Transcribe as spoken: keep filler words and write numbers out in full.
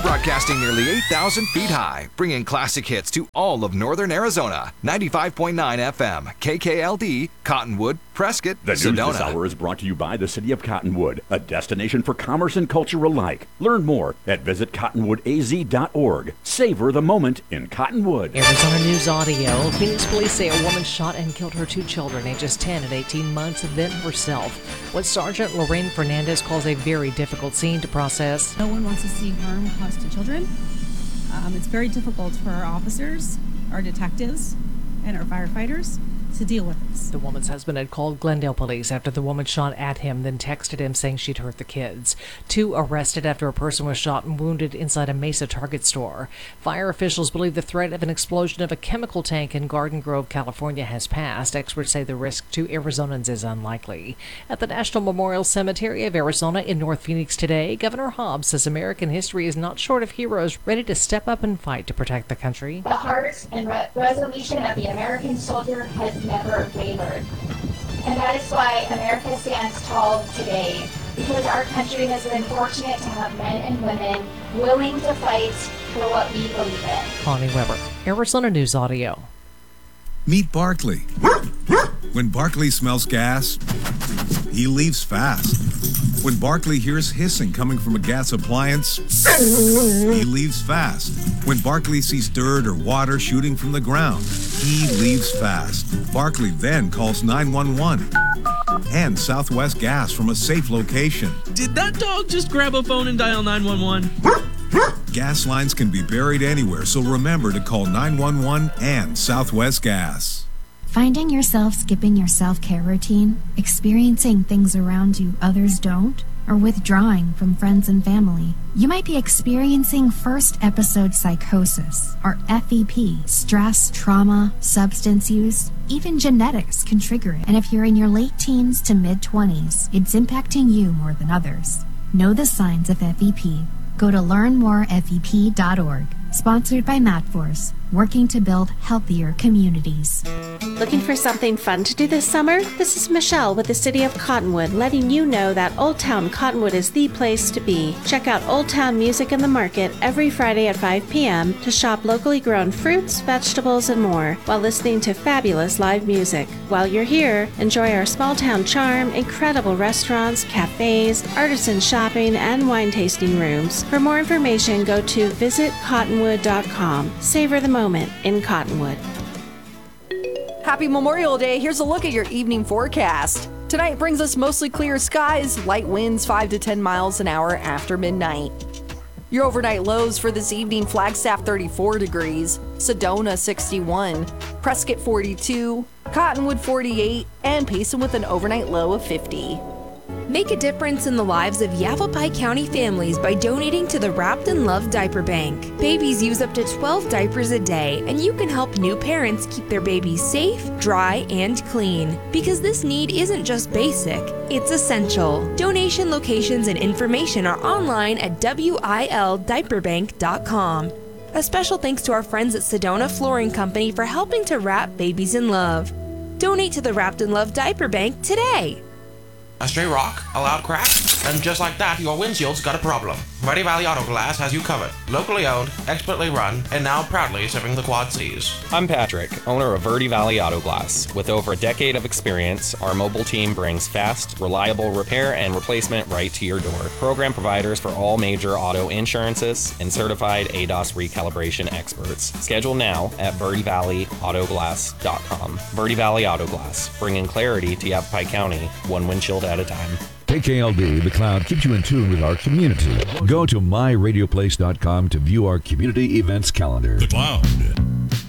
Broadcasting nearly eight thousand feet high, bringing classic hits to all of northern Arizona. ninety-five point nine F M, K K L D, Cottonwood, Prescott, The news Sedona. this hour is brought to you by the City of Cottonwood, a destination for commerce and culture alike. Learn more at visit cottonwood a z dot org. Savor the moment in Cottonwood. Arizona News Audio. Phoenix police say a woman shot and killed her two children, ages ten and eighteen months, and then herself. What Sergeant Lorraine Fernandez calls a very difficult scene to process. No one wants to see harm caused to children. Um, it's very difficult for our officers, our detectives, and our firefighters to deal with this. The woman's husband had called Glendale police after the woman shot at him, then texted him saying she'd hurt the kids. Two arrested after a person was shot and wounded inside a Mesa Target store. Fire officials believe the threat of an explosion of a chemical tank in Garden Grove, California has passed. Experts say the risk to Arizonans is unlikely. At the National Memorial Cemetery of Arizona in North Phoenix today, Governor Hobbs says American history is not short of heroes ready to step up and fight to protect the country. The heart and re- resolution of the American soldier has never wavered. And that is why America stands tall today, because our country has been fortunate to have men and women willing to fight for what we believe in. Connie Weber, Arizona News Audio. Meet Barkley. When Barkley smells gas, he leaves fast. When Barkley hears hissing coming from a gas appliance, he leaves fast. When Barkley sees dirt or water shooting from the ground, he leaves fast. Barkley then calls nine one one and Southwest Gas from a safe location. Did that dog just grab a phone and dial nine one one? Gas lines can be buried anywhere, so remember to call nine one one and Southwest Gas. Finding yourself skipping your self-care routine, experiencing things around you others don't, or withdrawing from friends and family, you might be experiencing first episode psychosis, or F E P. Stress, trauma, substance use, even genetics can trigger it. And if you're in your late teens to mid-twenties, it's impacting you more than others. Know the signs of F E P. Go to learn more F E P dot org. Sponsored by MatForce, working to build healthier communities. Looking for something fun to do this summer? This is Michelle with the City of Cottonwood, letting you know that Old Town Cottonwood is the place to be. Check out Old Town Music in the Market every Friday at five p.m. to shop locally grown fruits, vegetables, and more, while listening to fabulous live music. While you're here, enjoy our small town charm, incredible restaurants, cafes, artisan shopping, and wine tasting rooms. For more information, go to visit cottonwood dot com. Savor the moment in Cottonwood. Happy Memorial Day. Here's a look at your evening forecast. Tonight brings us mostly clear skies, light winds five to ten miles an hour after midnight. Your overnight lows for this evening: Flagstaff thirty-four degrees, Sedona sixty-one, Prescott forty-two, Cottonwood forty-eight, and Payson with an overnight low of fifty. Make a difference in the lives of Yavapai County families by donating to the Wrapped in Love Diaper Bank. Babies use up to twelve diapers a day, and you can help new parents keep their babies safe, dry, and clean. Because this need isn't just basic, it's essential. Donation locations and information are online at W I L diaper bank dot com. A special thanks to our friends at Sedona Flooring Company for helping to wrap babies in love. Donate to the Wrapped in Love Diaper Bank today. A stray rock, a loud crack, and just like that, your windshield's got a problem. Verde Valley Auto Glass has you covered. Locally owned, expertly run, and now proudly serving the Quad Cities. I'm Patrick, owner of Verde Valley Auto Glass. With over a decade of experience, our mobile team brings fast, reliable repair and replacement right to your door. Program providers for all major auto insurances and certified A D O S recalibration experts. Schedule now at verde valley auto glass dot com. Verde Valley Auto Glass, bringing clarity to Yavapai County, one windshield at a time. K K L D, The Cloud, keeps you in tune with our community. Go to my radio place dot com to view our community events calendar. The Cloud.